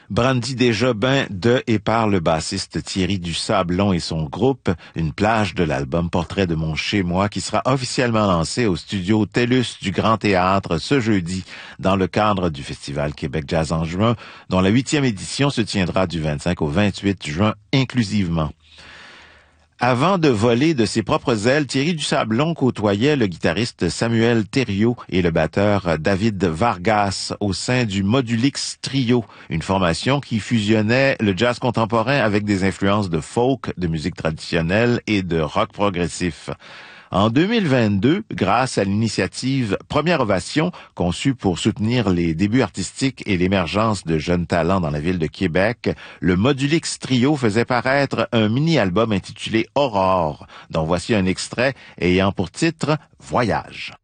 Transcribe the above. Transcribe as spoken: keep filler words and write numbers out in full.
Brandy Desjobins de et par le bassiste Thierry Dusablon et son groupe, une plage de l'album Portrait de mon chez-moi qui sera officiellement lancé au studio TELUS du Grand Théâtre ce jeudi dans le cadre du Festival Québec Jazz en juin, dont la huitième édition se tiendra du vingt-cinq au vingt-huit juin inclusivement. Avant de voler de ses propres ailes, Thierry Dusablon côtoyait le guitariste Samuel Thériault et le batteur David Vargas au sein du Modulix Trio, une formation qui fusionnait le jazz contemporain avec des influences de folk, de musique traditionnelle et de rock progressif. En deux mille vingt-deux, grâce à l'initiative Première Ovation, conçue pour soutenir les débuts artistiques et l'émergence de jeunes talents dans la ville de Québec, le Modulix Trio faisait paraître un mini-album intitulé Aurore, dont voici un extrait ayant pour titre Voyage.